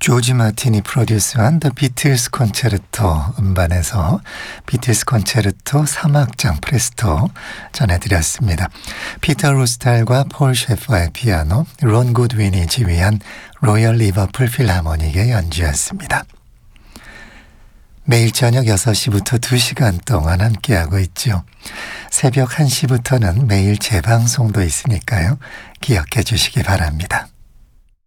조지 마틴이 프로듀스한 더 비틀스 콘체르토 음반에서 비틀스 콘체르토 3악장 프레스토 전해드렸습니다. 피터 루스탈과 폴 셰퍼의 피아노, 론 굿윈이 지휘한 로열 리버풀 필하모닉의 연주였습니다. 매일 저녁 6시부터 2시간 동안 함께하고 있죠. 새벽 1시부터는 매일 재방송도 있으니까요. 기억해 주시기 바랍니다.